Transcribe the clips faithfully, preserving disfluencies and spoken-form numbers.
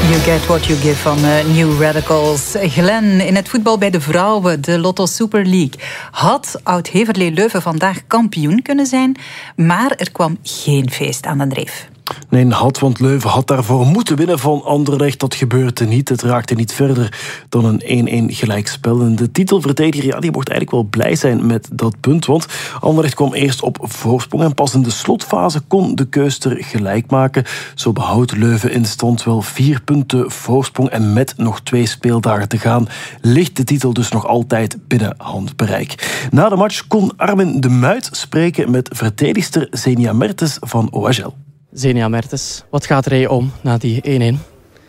You Get What You Give van uh, New Radicals. Glenn, in het voetbal bij de vrouwen, de Lotto Super League, had Oud-Heverlee Leuven vandaag kampioen kunnen zijn, maar er kwam geen feest aan de dreef. Nee, had, want Leuven had daarvoor moeten winnen van Anderlecht. Dat gebeurde niet. Het raakte niet verder dan een één-één gelijkspel. En de titelverdediger, ja, die mocht eigenlijk wel blij zijn met dat punt. Want Anderlecht kwam eerst op voorsprong. En pas in de slotfase kon de Keuster gelijk maken. Zo behoudt Leuven in stand wel vier punten voorsprong. En met nog twee speeldagen te gaan, ligt de titel dus nog altijd binnen handbereik. Na de match kon Armin de Muit spreken met verdedigster Zenia Mertens van O H L. Zenia Mertens, wat gaat er je om na die één-één?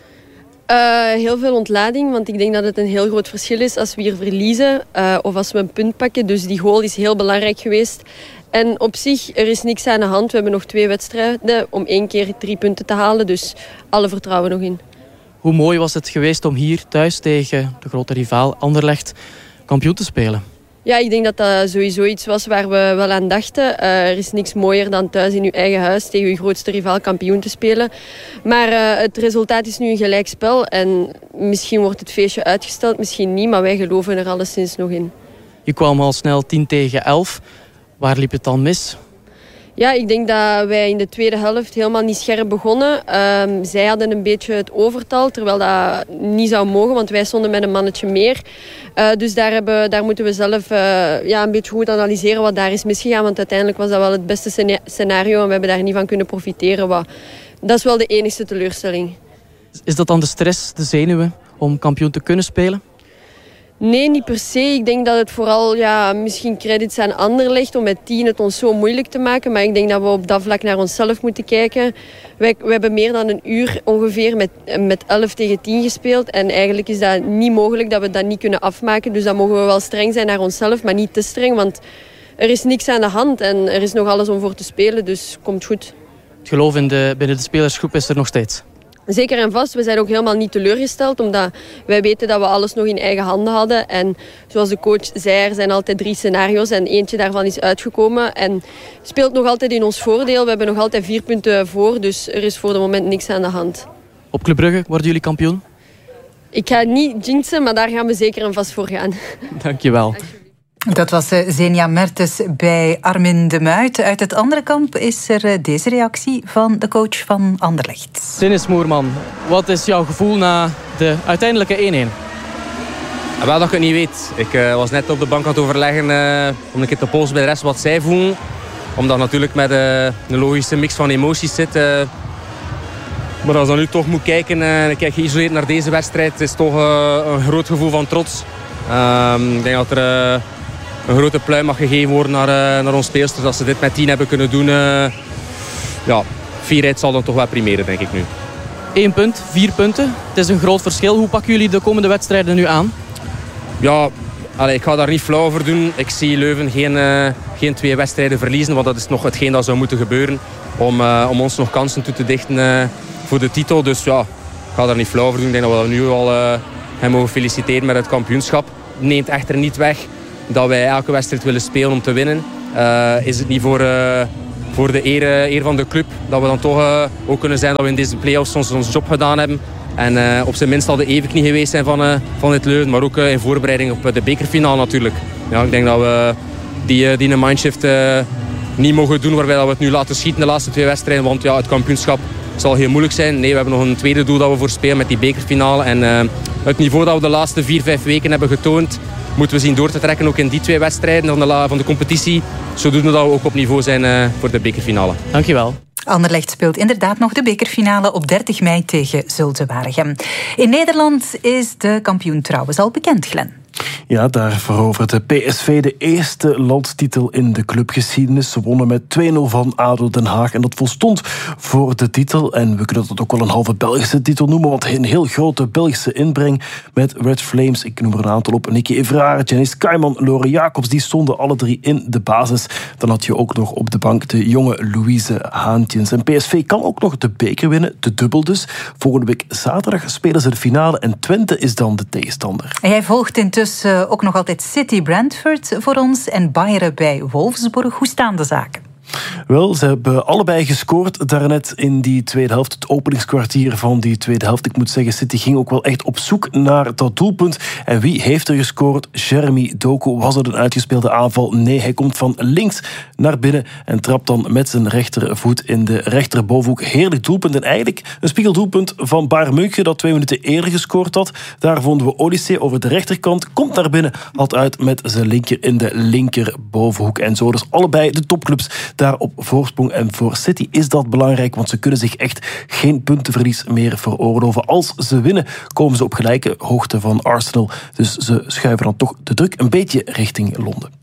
Uh, heel veel ontlading, want ik denk dat het een heel groot verschil is als we hier verliezen uh, of als we een punt pakken. Dus die goal is heel belangrijk geweest. En op zich, er is niks aan de hand. We hebben nog twee wedstrijden om één keer drie punten te halen. Dus alle vertrouwen nog in. Hoe mooi was het geweest om hier thuis tegen de grote rivaal Anderlecht kampioen te spelen? Ja, ik denk dat dat sowieso iets was waar we wel aan dachten. Uh, er is niks mooier dan thuis in je eigen huis tegen je grootste rivaal kampioen te spelen. Maar uh, het resultaat is nu een gelijkspel. En misschien wordt het feestje uitgesteld, misschien niet. Maar wij geloven er alleszins nog in. Je kwam al snel tien tegen elf. Waar liep het dan mis? Ja, ik denk dat wij in de tweede helft helemaal niet scherp begonnen. Um, zij hadden een beetje het overtal, terwijl dat niet zou mogen, want wij stonden met een mannetje meer. Uh, dus daar, hebben, daar moeten we zelf uh, ja, een beetje goed analyseren wat daar is misgegaan. Want uiteindelijk was dat wel het beste scenario en we hebben daar niet van kunnen profiteren. Wat, dat is wel de enigste teleurstelling. Is dat dan de stress, de zenuwen om kampioen te kunnen spelen? Nee, niet per se. Ik denk dat het vooral ja, misschien credits aan Anderlecht om met tien het ons zo moeilijk te maken. Maar ik denk dat we op dat vlak naar onszelf moeten kijken. Wij, we hebben meer dan een uur ongeveer met, met elf tegen tien gespeeld. En eigenlijk is dat niet mogelijk dat we dat niet kunnen afmaken. Dus dan mogen we wel streng zijn naar onszelf, maar niet te streng. Want er is niks aan de hand en er is nog alles om voor te spelen. Dus komt goed. Het geloof in de, binnen de spelersgroep is er nog steeds. Zeker en vast. We zijn ook helemaal niet teleurgesteld, omdat wij weten dat we alles nog in eigen handen hadden. En zoals de coach zei, er zijn altijd drie scenario's en eentje daarvan is uitgekomen. En speelt nog altijd in ons voordeel. We hebben nog altijd vier punten voor, dus er is voor het moment niks aan de hand. Op Club Brugge worden jullie kampioen? Ik ga niet jinxen, maar daar gaan we zeker en vast voor gaan. Dank je wel. Dat was Zenia Mertens bij Armin de Muit. Uit het andere kamp is er deze reactie van de coach van Anderlecht. Dennis Moerman, wat is jouw gevoel na de uiteindelijke één-één? Wel dat ik het niet weet. Ik uh, was net op de bank aan het overleggen uh, om een keer te polsen bij de rest wat zij voelen. Omdat natuurlijk met uh, een logische mix van emoties zit. Uh, maar als je dan nu toch moet kijken en uh, kijk geïsoleerd naar deze wedstrijd, is toch uh, een groot gevoel van trots. Uh, ik denk dat er... Uh, een grote pluim mag gegeven worden naar, uh, naar ons speelsters. Als ze dit met tien hebben kunnen doen, uh, ja, vierheid zal dan toch wel primeren, denk ik nu. Eén punt, vier punten. Het is een groot verschil. Hoe pakken jullie de komende wedstrijden nu aan? Ja, allez, ik ga daar niet flauw over doen. Ik zie Leuven geen, uh, geen twee wedstrijden verliezen, want dat is nog hetgeen dat zou moeten gebeuren om, uh, om ons nog kansen toe te dichten uh, voor de titel. Dus ja, ik ga daar niet flauw over doen. Ik denk dat we nu al uh, hem mogen feliciteren met het kampioenschap. Neemt echter niet weg dat wij elke wedstrijd willen spelen om te winnen. Uh, is het niet voor, uh, voor de eer, eer van de club dat we dan toch uh, ook kunnen zijn dat we in deze play-offs ons, ons job gedaan hebben. En uh, op zijn minst al de evenknie geweest zijn van, uh, van dit Leuven. Maar ook uh, in voorbereiding op de bekerfinale natuurlijk. Ja, ik denk dat we die, die een mindshift uh, niet mogen doen waarbij dat we het nu laten schieten de laatste twee wedstrijden. Want ja, het kampioenschap zal heel moeilijk zijn. Nee, we hebben nog een tweede doel dat we voor spelen met die bekerfinale. En uh, het niveau dat we de laatste vier, vijf weken hebben getoond, moeten we zien door te trekken ook in die twee wedstrijden van de, la- van de competitie. Zodoende dat we ook op niveau zijn uh, voor de bekerfinale. Dankjewel. Anderlecht speelt inderdaad nog de bekerfinale op dertig mei tegen Zulte Waregem. In Nederland is de kampioen trouwens al bekend, Glenn. Ja, daar veroverde P S V de eerste landstitel in de clubgeschiedenis. Ze wonnen met twee nul van A D O Den Haag en dat volstond voor de titel. En we kunnen dat ook wel een halve Belgische titel noemen, want een heel grote Belgische inbreng met Red Flames. Ik noem er een aantal op. Nicky Evraar, Janice Kaiman, Lore Jacobs, die stonden alle drie in de basis. Dan had je ook nog op de bank de jonge Louise Haantjens. En P S V kan ook nog de beker winnen, de dubbel dus. Volgende week zaterdag spelen ze de finale en Twente is dan de tegenstander. En jij volgt intussen ook nog altijd City Brentford voor ons en Bayern bij Wolfsburg. Hoe staan de zaken? Wel, ze hebben allebei gescoord daarnet in die tweede helft. Het openingskwartier van die tweede helft. Ik moet zeggen, City ging ook wel echt op zoek naar dat doelpunt. En wie heeft er gescoord? Jeremy Doku. Was het een uitgespeelde aanval? Nee, hij komt van links naar binnen en trapt dan met zijn rechtervoet in de rechterbovenhoek. Heerlijk doelpunt. En eigenlijk een spiegeldoelpunt van Bayern München dat twee minuten eerder gescoord had. Daar vonden we Olysee over de rechterkant. Komt naar binnen, haalt uit met zijn linker in de linkerbovenhoek. En zo dus allebei de topclubs daar op voorsprong. En voor City is dat belangrijk, want ze kunnen zich echt geen puntenverlies meer veroorloven. Als ze winnen, komen ze op gelijke hoogte van Arsenal. Dus ze schuiven dan toch de druk een beetje richting Londen.